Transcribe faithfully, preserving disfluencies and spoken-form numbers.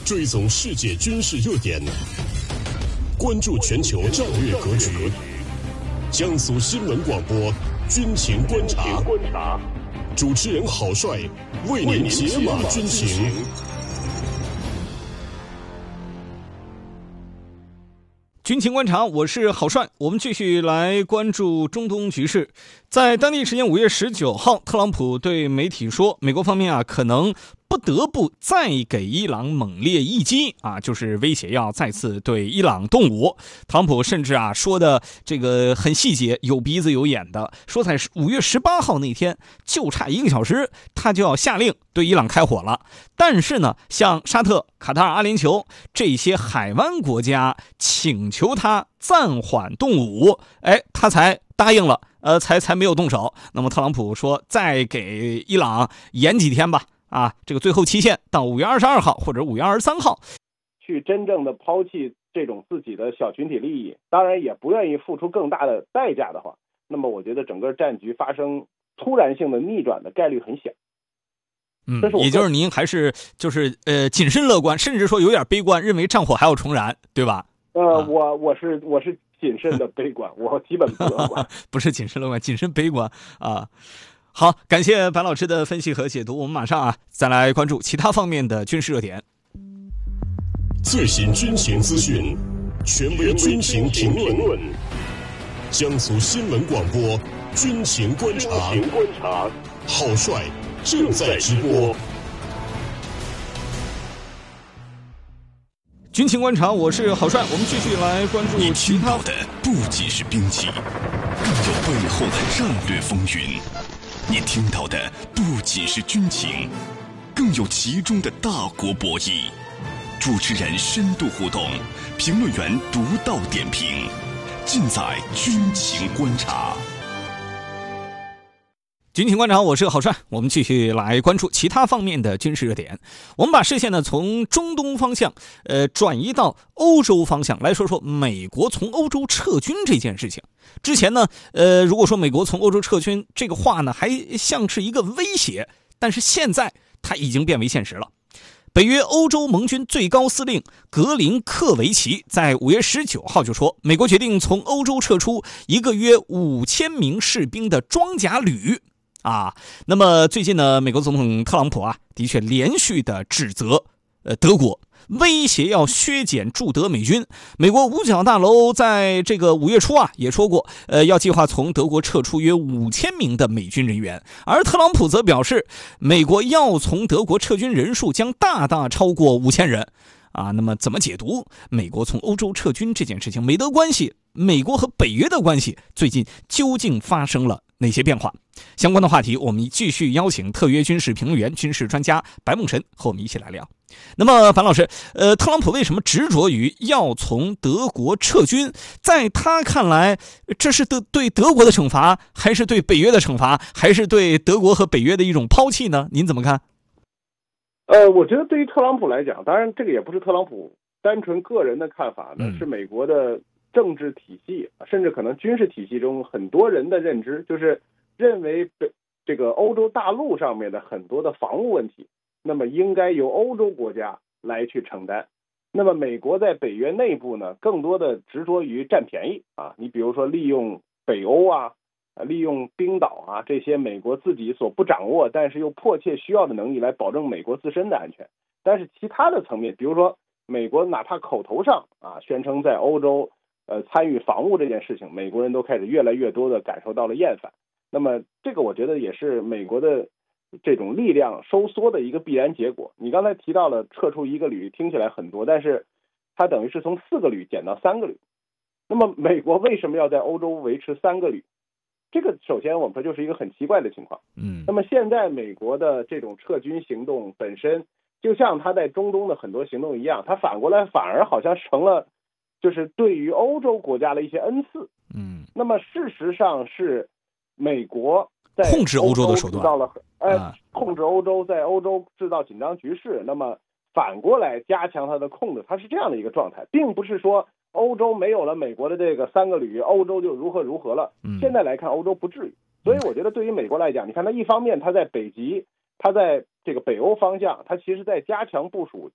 追踪世界军事热点，关注全球战略格局。江苏新闻广播军情观察，主持人郝帅为您解码军情。 军情观察，我是郝帅。我们继续来关注中东局势。在当地时间五月十九号，特朗普对媒体说，美国方面啊可能不得不再给伊朗猛烈一击啊，就是威胁要再次对伊朗动武。特朗普甚至啊说的这个很细节，有鼻子有眼的，说在五月十八号那天就差一个小时，他就要下令对伊朗开火了。但是呢，像沙特、卡塔尔、阿联酋这些海湾国家请求他暂缓动武，哎，他才答应了，呃，才才没有动手。那么特朗普说，再给伊朗延几天吧。啊，这个最后期限到五月二十二号或者五月二十三号， 去真正的抛弃这种自己的小群体利益，当然也不愿意付出更大的代价的话，那么我觉得整个战局发生突然性的逆转的概率很小。 嗯，也就是您还是就是呃谨慎乐观，甚至说有点悲观，认为战火还要重燃，对吧？ 呃，啊、我我是我是谨慎的悲观，我基本不乐观， 不是谨慎乐观，谨慎悲观啊。好，感谢白老师的分析和解读。我们马上啊，再来关注其他方面的军事热点。 最新军情资讯，权威军情评论。江苏新闻广播军情观察，郝帅正在直播。 军情观察，我是郝帅。我们继续来关注其他。 你听到的不仅是兵器，更有背后的战略风云。你听到的不仅是军情，更有其中的大国博弈。主持人深度互动，评论员独到点评，尽在军情观察。 军情观察，我是郝帅。我们继续来关注其他方面的军事热点。我们把视线呢从中东方向，呃，转移到欧洲方向来说说美国从欧洲撤军这件事情。之前呢，呃，如果说美国从欧洲撤军这个话呢，还像是一个威胁，但是现在它已经变为现实了。北约欧洲盟军最高司令格林克维奇在五月十九号就说，美国决定从欧洲撤出一个约五千名士兵的装甲旅。啊，那么最近呢，美国总统特朗普啊，的确连续的指责，呃，德国威胁要削减驻德美军。美国五角大楼在这个五月初啊，也说过，呃，要计划从德国撤出约五千名的美军人员。而特朗普则表示，美国要从德国撤军人数将大大超过五千人。啊，那么怎么解读美国从欧洲撤军这件事情？美德关系，美国和北约的关系最近究竟发生了哪些变化？相关的话题，我们继续邀请特约军事评论员、军事专家白梦辰和我们一起来聊。那么，樊老师，呃，特朗普为什么执着于要从德国撤军？在他看来，这是德对德国的惩罚，还是对北约的惩罚，还是对德国和北约的一种抛弃呢？您怎么看？ 呃，我觉得对于特朗普来讲，当然这个也不是特朗普单纯个人的看法呢， 嗯、 是美国的政治体系，甚至可能军事体系中很多人的认知，就是认为这个欧洲大陆上面的很多的防务问题，那么应该由欧洲国家来去承担。那么美国在北约内部呢，更多的执着于占便宜啊，你比如说利用北欧啊。利用冰岛啊这些美国自己所不掌握但是又迫切需要的能力来保证美国自身的安全，但是其他的层面，比如说美国哪怕口头上啊宣称在欧洲呃参与防务这件事情，美国人都开始越来越多的感受到了厌烦。那么这个我觉得也是美国的这种力量收缩的一个必然结果。你刚才提到了撤出一个旅，听起来很多，但是它等于是从四个旅减到三个旅。那么美国为什么要在欧洲维持三个旅？这个首先我们说就是一个很奇怪的情况。 嗯， 那么现在美国的这种撤军行动本身，就像他在中东的很多行动一样，他反过来反而好像成了，就是对于欧洲国家的一些恩赐。 嗯， 那么事实上是美国在控制欧洲的手段， 到了呃控制欧洲，在欧洲制造紧张局势。那么反过来加强它的控制，它是这样的一个状态，并不是说欧洲没有了美国的这个三个旅，欧洲就如何如何了。现在来看，欧洲不至于。所以我觉得对于美国来讲，你看它一方面它在北极，它在这个北欧方向，它其实在加强部署